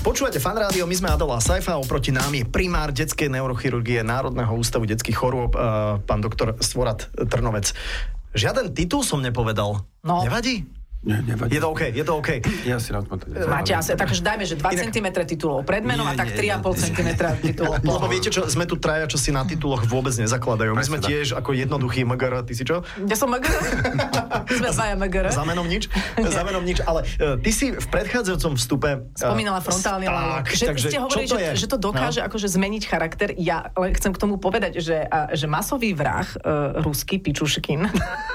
Počúvate Fan Rádio, my sme Adela Saifa, oproti nám je primár detskej neurochirurgie Národného ústavu detských chorôb, pán doktor Stvorat Trnovec. Žiaden titul som nepovedal. No. Nevadí? Nie, nevadí. Je to OK. Ja si rád povedal. Máte asi, takže dajme, že 2 cm titulov pred menom a tak 3,5 cm titulov. Lebo viete čo, sme tu traja, čo si na tituloch vôbec nezakladajú. My sme tiež ako jednoduchý MGR, ty si čo? Ja som MGR. Sme dvaja MGR. Za menom nič, ale ty si v predchádzajúcom vstupe spomínala frontálny lalok. Takže ste hovorili, že to dokáže akože zmeniť charakter. Ja len chcem k tomu povedať, že masový vrah ruský Pičuškin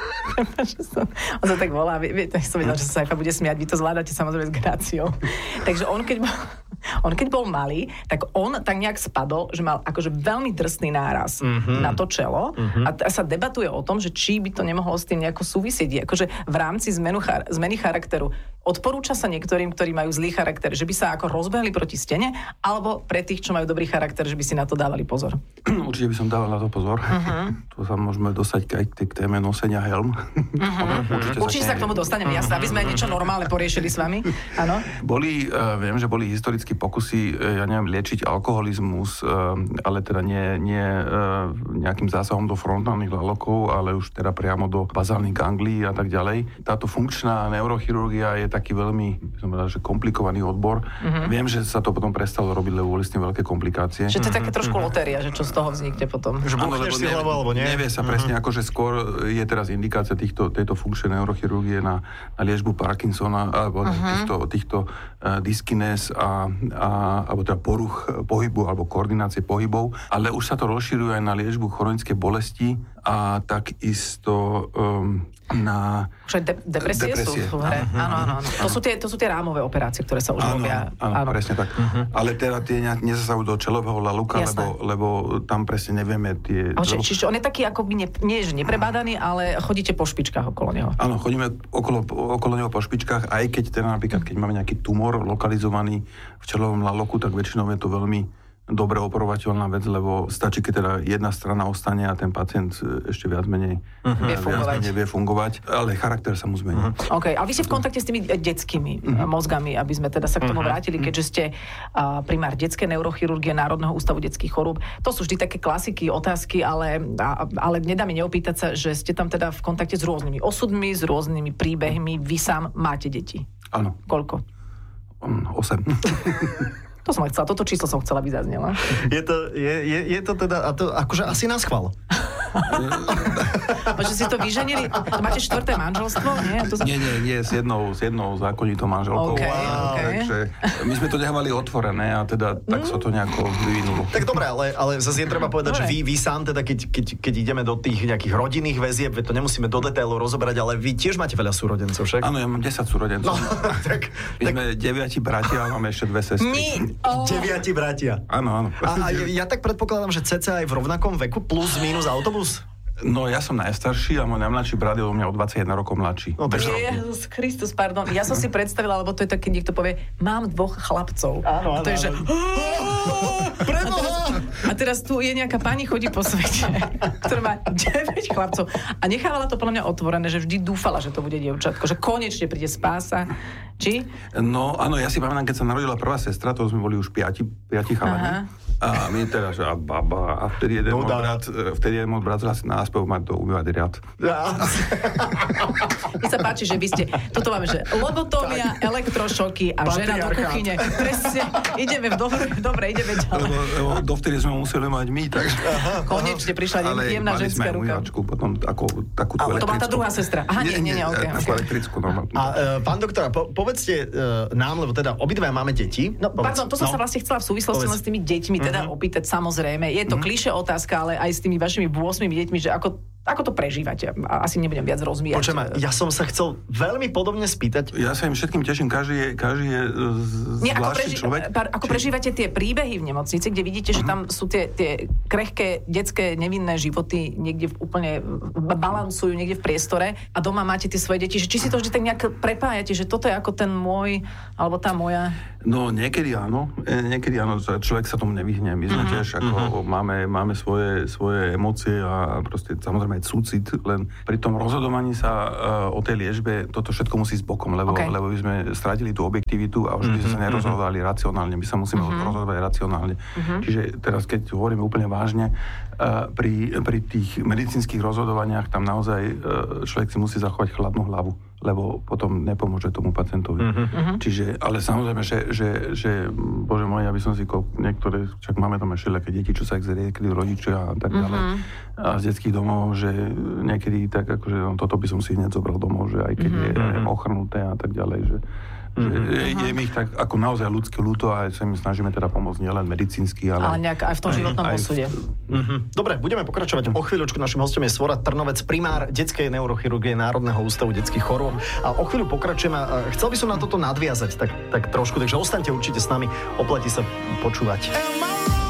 on sa tak volá, som vedela, že sa Saifa bude smiať, vy to zvládate samozrejme s gráciou. Takže on keď bol malý, tak on tak nejak spadol, že mal akože veľmi drsný náraz na to čelo a sa debatuje o tom, že či by to nemohlo s tým nejako súvisieť. Akože v rámci zmeny charakteru odporúča sa niektorým, ktorí majú zlý charakter, že by sa ako rozbehli proti stene, alebo pre tých, čo majú dobrý charakter, že by si na to dávali pozor. Určite by som dával na to pozor. To sa môžeme dostať aj k téme nosenia helm. Určite sa k tomu dostaneme, jasné, aby sme niečo normálne poriešili s vami. Áno. Viem, že boli historické pokusy, liečiť alkoholizmus, ale teda nie nejakým zásahom do frontálnych lalokov, ale už teda priamo do bazálnych ganglií a tak ďalej. Táto funkčná neurochirurgia je taký veľmi, som povedal, že komplikovaný odbor. Viem, že sa to potom prestalo robiť, lebo boli s tým veľké komplikácie. Že to je také trošku lotéria, že čo z toho vznikne potom. Že buchneš si hlavu, alebo nie? Nevie sa presne, akože skôr je teraz indikácia tejto funkčnej neurochirurgie na liečbu Parkinsona, alebo týchto dyskinés alebo teda poruch pohybu, alebo koordinácie pohybov, ale už sa to rozširuje aj na liečbu chronickej bolesti a takisto na depresie sú v hre. Áno. To sú tie rámové operácie, ktoré sa už robia. Áno, presne tak. Ale teda tie nezasahujú do čelového laluka, lebo tam presne nevieme tie... Čiže on je taký akoby nie že neprebádaný, ale chodíte po špičkách okolo neho. Áno, chodíme okolo neho po špičkách, aj keď teda napríklad, keď máme nejaký tumor lokalizovaný v čelovom laloku, tak väčšinou je to veľmi dobre operovateľná vec, lebo stačí, keď teda jedna strana ostane a ten pacient ešte viac menej vie fungovať, ale charakter sa mu zmení. OK, a vy ste v kontakte s tými detskými mozgami, aby sme teda sa k tomu vrátili, keďže ste primár detskej neurochirurgie Národného ústavu detských chorôb. To sú vždy také klasiky, otázky, ale nedá mi neopýtať sa, že ste tam teda v kontakte s rôznymi osudmi, s rôznymi príbehmi. Vy sám máte deti? Áno. Koľko? 8. To som chcela, toto číslo som chcela, aby zaznela. Je to teda, a to akože asi na schvál. Že si to vyženili? Máte 4. manželstvo? Nie, s jednou zákonitou manželkou. Okay. Takže my sme to nechali otvorené a teda tak sa to nejako vyvinulo. Tak dobre, ale zase je treba povedať, že vy sám teda, keď ideme do tých nejakých rodinných väzieb, to nemusíme do detailov rozoberať, ale vy tiež máte veľa súrodencov, však? Áno, ja mám 10 súrodencov. My sme 9 bratia a máme ešte 2 sestry. 9 bratia. Áno. A ja tak predpokladám, že cca aj v rovnakom veku, plus minus autobus? No, ja som najstarší a môj najmladší brat je od mňa o 21 rokov mladší. Jezus Kristus, pardon. Ja som si predstavila, lebo to je tak, keď niekto povie, mám 2 chlapcov. Áno. To je, že... A teraz tu je nejaká pani, chodí po svete, ktorá má 9 chlapcov. A nechávala to podľa mňa otvorené, že vždy dúfala, že to bude dievčatko, že konečne príde spása. Či? No, áno, ja si pamätám, keď sa narodila prvá sestra, to sme boli už 5 chalani. A my teda, že baba, a vtedy jeden môj brat zase na aspoň mať to umývať riad. Mi sa páči, že vy ste, toto máme, že lobotómia, elektrošoky a žena do kuchyne. Presne, ideme ideme ďalej. Lebo dovtedy sme museli mať my, takže... Konečne prišla jemná ženská ruka. Potom takú elektrickú. To bola tá druhá sestra. Aha, nie, takú elektrickú normálnu. A pán doktor, povedzte nám, lebo teda obidve máme deti. No, pardon, to som sa vlastne chcela v súvislosti s tými deťmi teda opýtať, samozrejme. Je to klišé otázka, ale aj s tými vašimi 8 deťmi, že ako to prežívate? Asi nebudem viac rozvíjať. Počujem, ja som sa chcel veľmi podobne spýtať. Ja sa im všetkým teším, každý je zvláštny človek. Ako prežívate tie príbehy v nemocnici, kde vidíte, že tam sú tie krehké, detské, nevinné životy niekde úplne balancujú niekde v priestore a doma máte tie svoje deti, že či si to vždy tak nejak prepájate, že toto je ako ten môj, alebo tá moja... No niekedy áno, človek sa tomu nevyhne. My sme tiež ako máme svoje emócie a proste samozrejme aj súcit, len pri tom rozhodovaní sa o tej liečbe toto všetko musí ísť bokom, lebo by sme stratili tú objektivitu a už by sme sa nerozhodovali racionálne, my sa musíme rozhodovať racionálne. Čiže teraz, keď hovoríme úplne vážne, pri tých medicínskych rozhodovaniach tam naozaj človek si musí zachovať chladnú hlavu, lebo potom nepomôže tomu pacientovi. Čiže, ale samozrejme, že bože môj, aby som si niektoré, však máme tam ešte ľaké deti, čo sa ich zriekli, rodičia a tak ďalej. A z detských domov, že niekedy tak akože toto by som si hneď zobral domov, že aj keď je ochrnuté a tak ďalej, že je mi ich tak ako naozaj ľudské ľúto a sa im snažíme teda pomôcť nielen medicínsky, ale nejak aj v tom životnom osude. Dobre, budeme pokračovať o chvíľočku. Našim hostom je Svorad Trnovec, primár detskej neurochirurgie Národného ústavu detských chorôb. A o chvíľu pokračujeme. Chcel by som na toto nadviazať tak trošku, takže ostaňte určite s nami. Oplatí sa počúvať.